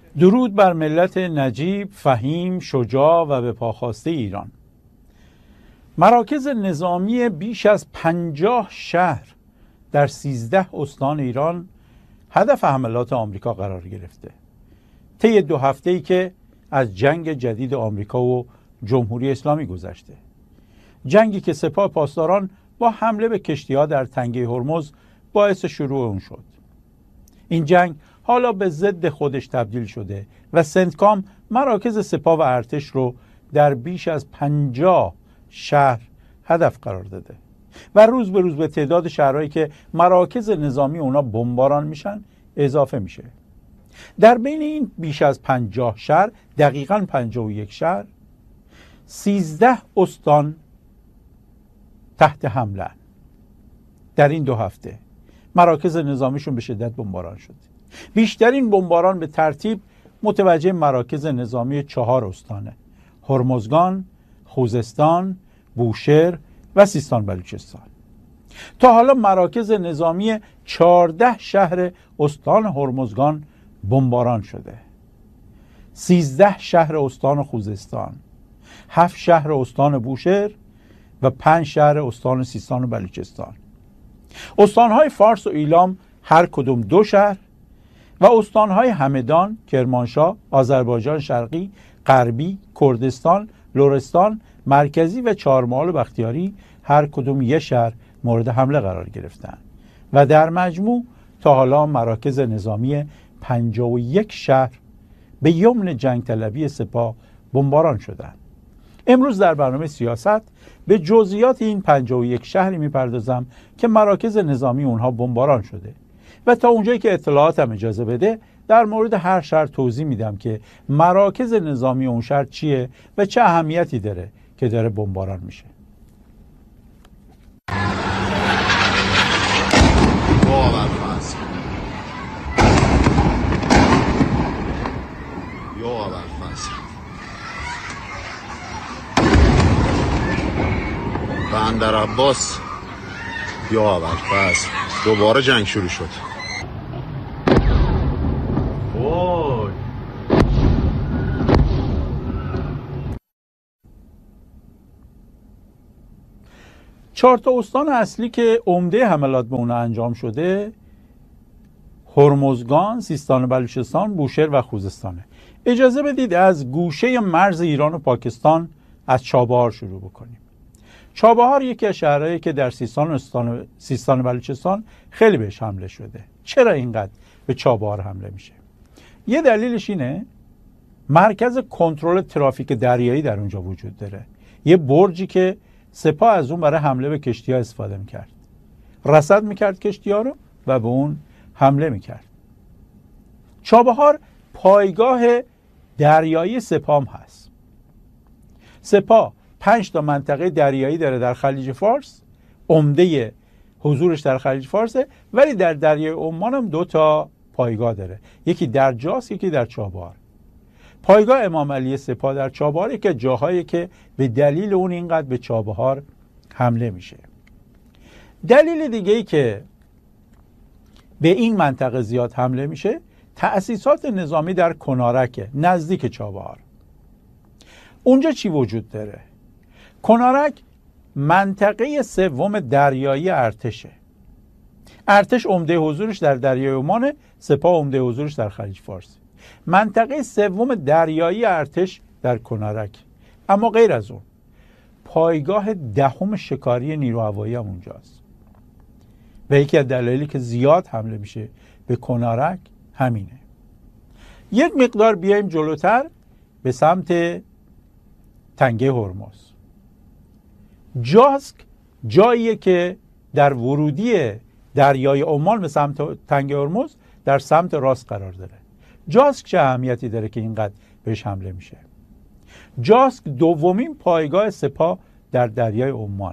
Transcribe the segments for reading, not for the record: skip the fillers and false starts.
درود بر ملت نجیب، فهیم، شجاع و به پاخواسته ایران. مراکز نظامی بیش از 50 شهر در 13 استان ایران هدف حملات آمریکا قرار گرفته. طی 2 هفته‌ای که از جنگ جدید آمریکا و جمهوری اسلامی گذشته، جنگی که سپاه پاسداران با حمله به کشتی‌ها در تنگه هرمز باعث شروع اون شد. این جنگ حالا به ضد خودش تبدیل شده و سنتکام مراکز سپاه و ارتش رو در بیش از 50 شهر هدف قرار داده و روز به روز به تعداد شهرهایی که مراکز نظامی اونا بمباران میشن اضافه میشه. در بین این بیش از 50 شهر، دقیقاً 51 شهر، 13 استان تحت حمله. در این 2 هفته مراکز نظامیشون به شدت بمباران شد. بیشترین بمباران به ترتیب متوجه مراکز نظامی 4 استانه: هرمزگان، خوزستان، بوشهر و سیستان بلوچستان. تا حالا مراکز نظامی 14 شهر استان هرمزگان بمباران شده. 13 شهر استان خوزستان، 7 شهر استان بوشهر و 5 شهر استان سیستان و بلوچستان. استانهای فارس و ایلام هر کدوم 2 شهر و استانهای همدان، کرمانشاه، آذربایجان شرقی، غربی، کردستان، لرستان، مرکزی و چهارمحال و بختیاری هر کدوم 1 شهر مورد حمله قرار گرفتند و در مجموع تا حالا مراکز نظامی 51 شهر به یمن جنگ طلبی سپاه بمباران شدند. امروز در برنامه سیاست به جزئیات این 51 شهری میپردازم که مراکز نظامی اونها بمباران شده و تا اونجایی که اطلاعاتم اجازه بده در مورد هر شهر توضیح میدم که مراکز نظامی اون شهر چیه و چه اهمیتی داره که داره بمباران میشه. بندر عباس یا ابوالفضل، دوباره جنگ شروع شد. وای. چهار تا استان اصلی که عمده حملات به اونها انجام شده: هرمزگان، سیستان و بلوچستان، بوشهر و خوزستانه. اجازه بدید از گوشه مرز ایران و پاکستان از چابهار شروع بکنیم. چابهار یکی از شهرهایی که در سیستان و بلوچستان خیلی بهش حمله شده. چرا اینقدر به چابهار حمله میشه؟ یه دلیلش اینه مرکز کنترل ترافیک دریایی در اونجا وجود داره. یه برجی که سپاه از اون برای حمله به کشتی‌ها استفاده میکرد. رصد میکرد کشتی‌ها رو و به اون حمله میکرد. چابهار پایگاه دریایی سپاه هست. سپاه 5 تا منطقه دریایی داره در خلیج فارس، عمده حضورش در خلیج فارسه، ولی در دریای عمان هم 2 تا پایگاه داره، یکی در جاس، یکی در چابهار. پایگاه امام علی سپاه در چابهار یکی از جاهایی که به دلیل اون اینقدر به چابهار حمله میشه. دلیل دیگه‌ای که به این منطقه زیاد حمله میشه تأسیسات نظامی در کنارک نزدیک چابهار. اونجا چی وجود داره؟ کنارک منطقه 3 دریایی ارتشه. ارتش عمده حضورش در دریای عمان، سپاه عمده حضورش در خلیج فارس. منطقه 3 دریایی ارتش در کنارک. اما غیر از اون پایگاه 10 شکاری نیرو هوایی هم اونجاست و یکی از دلایلی که زیاد حمله میشه به کنارک همینه. یک مقدار بیایم جلوتر به سمت تنگه هرمز. جاسک جاییه که در ورودی دریای عمان به سمت تنگه هرمز در سمت راست قرار داره. جاسک چه اهمیتی داره که اینقدر بهش حمله میشه؟ جاسک 2مین پایگاه سپاه در دریای عمانه.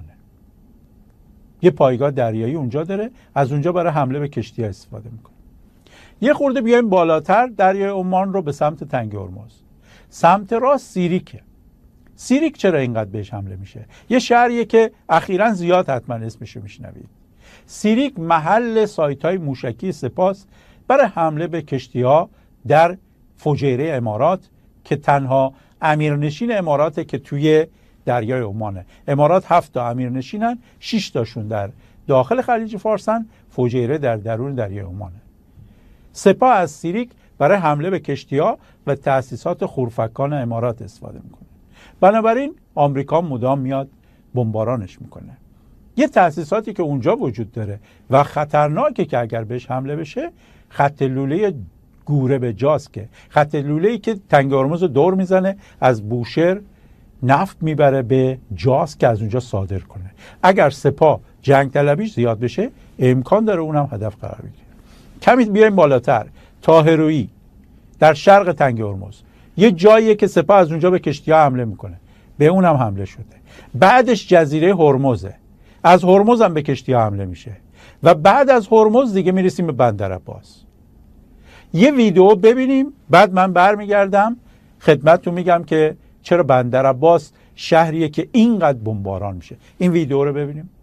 یه پایگاه دریایی اونجا داره، از اونجا برای حمله به کشتی‌ها استفاده میکنه. یه خورده بیایم بالاتر دریای عمان رو به سمت تنگه هرمز. سمت راست سیریکه. سیریک چرا اینقدر بهش حمله میشه؟ یه شهریه که اخیراً زیاد حتما اسمشو میشنوید. سیریک محل سایت‌های موشکی سپاه برای حمله به کشتی‌ها در فجیره امارات که تنها امیرنشین اماراته که توی دریای عمانه. امارات 7 تا امیرنشینن، 6 تاشون در داخل خلیج فارسن، فجیره در درون دریای عمانه. سپاه از سیریک برای حمله به کشتی‌ها و تأسیسات خورفکان امارات استفاده میکنه. بنابراین آمریکا مدام میاد بمبارانش میکنه. یه تأسیساتی که اونجا وجود داره و خطرناکه که اگر بهش حمله بشه، خط لوله گوره به جاست، که خط لوله‌ای که تنگ هرمز رو دور میزنه، از بوشهر نفت میبره به جاز که از اونجا صادر کنه. اگر سپاه جنگ طلبیش زیاد بشه، امکان داره اونم هدف قرار بگیره. کمی بیایم بالاتر، طاهرویی در شرق تنگ هرمز یه جاییه که سپاه از اونجا به کشتی‌ها حمله میکنه، به اونم حمله شده. بعدش جزیره هرمزه، از هرمز هم به کشتی‌ها حمله میشه و بعد از هرمز دیگه میرسیم به بندر عباس. یه ویدیو ببینیم، بعد من برمیگردم خدمتتون میگم که چرا بندر عباس شهریه که اینقدر بمباران میشه. این ویدیو رو ببینیم.